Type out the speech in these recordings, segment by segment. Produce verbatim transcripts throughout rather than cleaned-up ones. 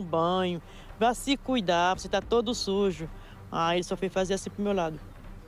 banho, vá se cuidar, você tá todo sujo. Aí ele só foi fazer assim pro meu lado.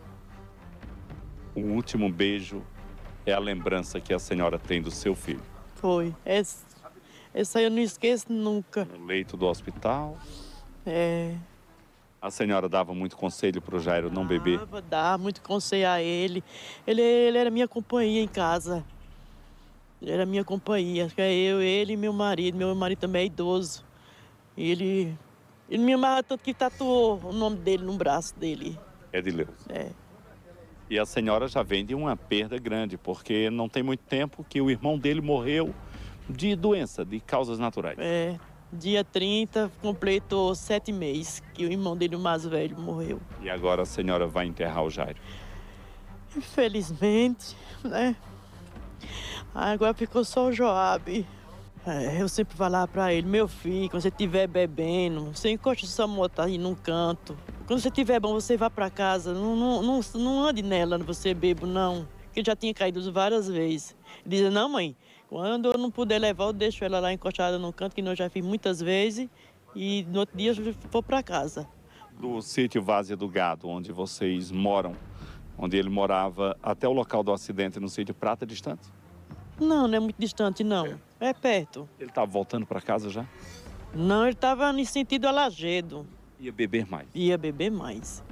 O último beijo é a lembrança que a senhora tem do seu filho. Foi. Essa, essa eu não esqueço nunca. No leito do hospital. É. A senhora dava muito conselho pro Jairo não beber? Dava, dava muito conselho a ele. ele. Ele era minha companhia em casa. Ele era minha companhia. Acho que é eu, ele e meu marido. Meu marido também é idoso. Ele, ele me amava tanto que tatuou o nome dele no braço dele. Edileuza. É. E a senhora já vem de uma perda grande, porque não tem muito tempo que o irmão dele morreu de doença, de causas naturais. É. Dia trinta, completou sete meses que o irmão dele, o mais velho, morreu. E agora a senhora vai enterrar o Jairo? Infelizmente, né? Agora ficou só o Joab. É, eu sempre falava pra ele, meu filho, quando você estiver bebendo, você encosta sua moto aí num canto. Quando você estiver bom, você vá pra casa. Não, não, não, não ande nela, você bebo, não. Porque ele já tinha caído várias vezes. Ele dizia, não, mãe, quando eu não puder levar, eu deixo ela lá encostada num canto, que eu já fiz muitas vezes. E no outro dia eu vou pra casa. Do sítio Várzea do Gado, onde vocês moram, onde ele morava, até o local do acidente no sítio Prata, é distante? Não, não é muito distante, não. É, é perto. Ele estava voltando para casa já? Não, ele estava no sentido Alagedo. Ia beber mais? Ia beber mais.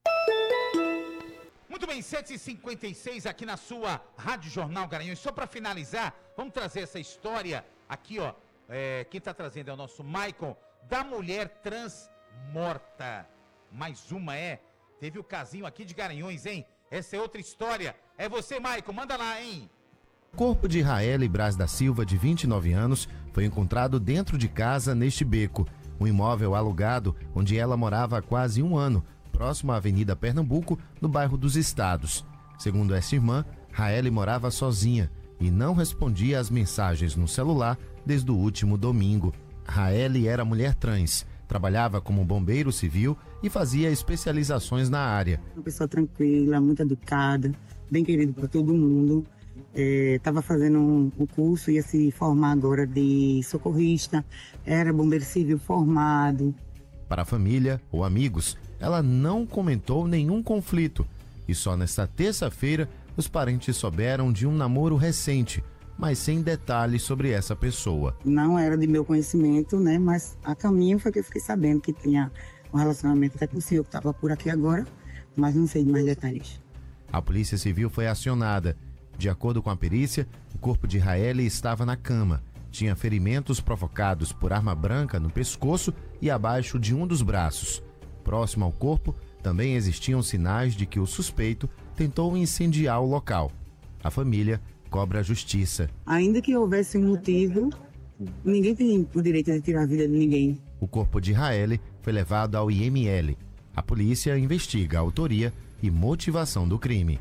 Muito bem, sete e cinquenta e seis aqui na sua Rádio Jornal Garanhuns. Só para finalizar, vamos trazer essa história aqui, ó. É, quem está trazendo é o nosso Maicon, da mulher trans morta. Mais uma é, teve o casinho aqui de Garanhuns, hein? Essa é outra história. É você, Maicon, manda lá, hein? O corpo de Raeli Braz da Silva, de vinte e nove anos, foi encontrado dentro de casa neste beco, um imóvel alugado onde ela morava há quase um ano, próximo à Avenida Pernambuco, no bairro dos Estados. Segundo essa irmã, Raeli morava sozinha e não respondia às mensagens no celular desde o último domingo. Raeli era mulher trans, trabalhava como bombeiro civil e fazia especializações na área. Uma pessoa tranquila, muito educada, bem querida por todo mundo. Estava é, fazendo um, um curso, ia se formar agora de socorrista, era bombeiro civil formado. Para a família ou amigos, ela não comentou nenhum conflito e só nesta terça-feira os parentes souberam de um namoro recente, mas sem detalhes sobre essa pessoa. Não era de meu conhecimento, né? Mas a caminho foi que eu fiquei sabendo que tinha um relacionamento até com o senhor que estava por aqui agora, mas não sei de mais detalhes. A Polícia Civil foi acionada. De acordo com a perícia, o corpo de Raeli estava na cama. Tinha ferimentos provocados por arma branca no pescoço e abaixo de um dos braços. Próximo ao corpo, também existiam sinais de que o suspeito tentou incendiar o local. A família cobra a justiça. Ainda que houvesse um motivo, ninguém tem o direito de tirar a vida de ninguém. O corpo de Raeli foi levado ao I M L. A polícia investiga a autoria e motivação do crime.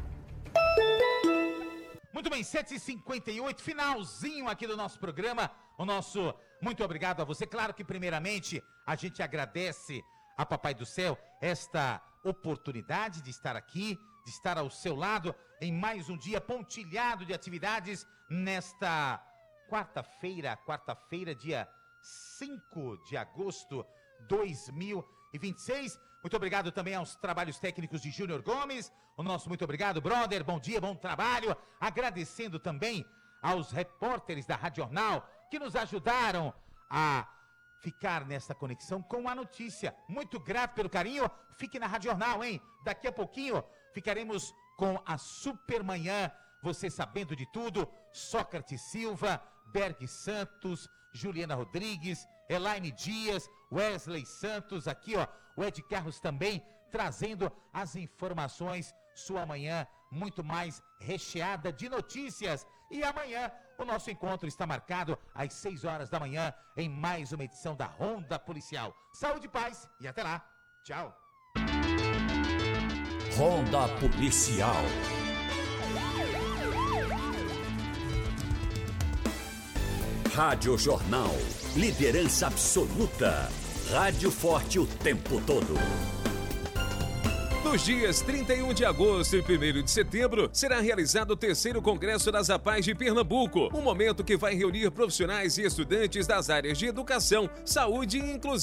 Muito bem, sete e cinquenta e oito, finalzinho aqui do nosso programa. O nosso muito obrigado a você. Claro que primeiramente a gente agradece a Papai do Céu esta oportunidade de estar aqui, de estar ao seu lado em mais um dia pontilhado de atividades nesta quarta-feira, quarta-feira, dia cinco de agosto de dois mil e vinte e seis. Muito obrigado também aos trabalhos técnicos de Júnior Gomes. O nosso muito obrigado, brother. Bom dia, bom trabalho. Agradecendo também aos repórteres da Rádio Jornal que nos ajudaram a ficar nessa conexão com a notícia. Muito grato pelo carinho. Fique na Rádio Jornal, hein? Daqui a pouquinho ficaremos com a Supermanhã. Você sabendo de tudo. Sócrates Silva, Berg Santos, Juliana Rodrigues, Elaine Dias, Wesley Santos, aqui ó, o Ed Carlos também trazendo as informações, sua manhã muito mais recheada de notícias. E amanhã o nosso encontro está marcado às seis horas da manhã em mais uma edição da Ronda Policial. Saúde e paz e até lá. Tchau. Ronda Policial. Rádio Jornal, liderança absoluta. Rádio forte o tempo todo. Nos dias trinta e um de agosto e primeiro de setembro, será realizado o terceiro Congresso das APAES de Pernambuco, um momento que vai reunir profissionais e estudantes das áreas de educação, saúde e inclusão.